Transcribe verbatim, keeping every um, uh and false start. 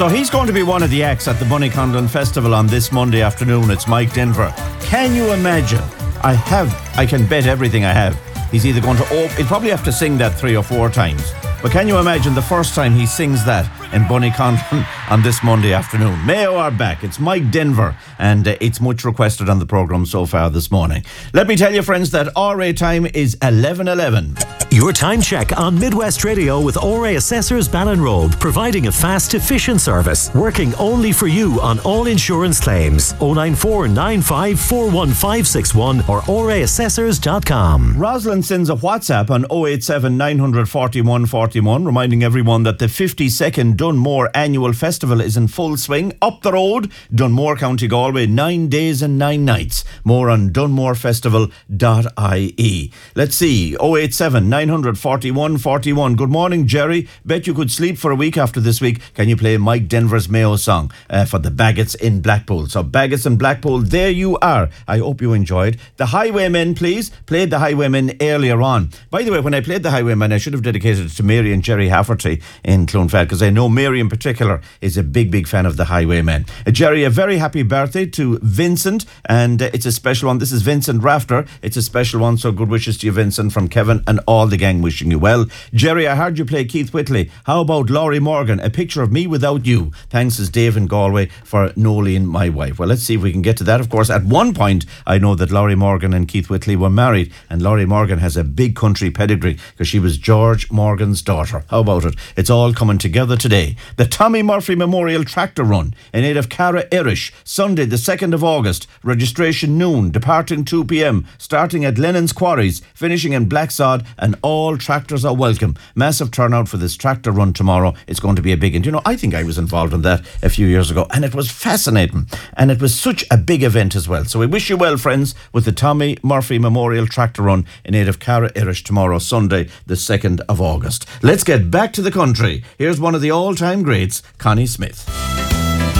So he's going to be one of the acts at the Bunnycondon Festival on this Monday afternoon. It's Mike Denver. Can you imagine? I have, I can bet everything I have. He's either going to, op- he'll probably have to sing that three or four times. But can you imagine the first time he sings that in Bunnycondon on this Monday afternoon? Mayo are back. It's Mike Denver, and uh, it's much requested on the programme so far this morning. Let me tell you, friends, that R A time is eleven eleven. Your time check on Midwest Radio with O R A Assessors Ballinrobe, providing a fast, efficient service, working only for you on all insurance claims. oh nine four nine five four one five six one or O R A assessors dot com. Rosalind sends a WhatsApp on oh eight seven nine four one four one, reminding everyone that the fifty-second Dunmore Annual Festival is in full swing up the road, Dunmore, County Galway, nine days and nine nights. More on dunmore festival dot I E. Let's see, oh eight seven nine four one four one. Good morning, Jerry. Bet you could sleep for a week after this week. Can you play Mike Denver's Mayo song uh, for the Baggots in Blackpool? So Baggots in Blackpool, there you are. I hope you enjoyed. The Highwaymen, please. Played the Highwaymen earlier on. By the way, when I played the Highwaymen, I should have dedicated it to Mary and Jerry Hafferty in Clonfert, because I know Mary in particular is a big, big fan of the Highwaymen. Uh, Jerry, a very happy birthday to Vincent, and uh, it's a special one. This is Vincent Rafter. It's a special one, so good wishes to you, Vincent, from Kevin and all the gang wishing you well. Jerry, I heard you play Keith Whitley. How about Laurie Morgan, A Picture of Me Without You? Thanks as Dave in Galway for Nolene, my wife. Well, let's see if we can get to that. Of course, at one point, I know that Laurie Morgan and Keith Whitley were married, and Laurie Morgan has a big country pedigree because she was George Morgan's daughter. How about it? It's all coming together today. The Tommy Murphy Memorial Tractor Run in aid of Cara Irish, Sunday the second of August. Registration noon, departing two p.m, starting at Lennon's Quarries, finishing in Blacksod, and all tractors are welcome. Massive turnout for this tractor run tomorrow. It's going to be a big one. You know, I think I was involved in that a few years ago, and it was fascinating, and it was such a big event as well. So we wish you well, friends, with the Tommy Murphy Memorial Tractor Run in aid of Cara Irish tomorrow, Sunday the second of August. Let's get back to the country. Here's one of the all-time greats, Connie Smith.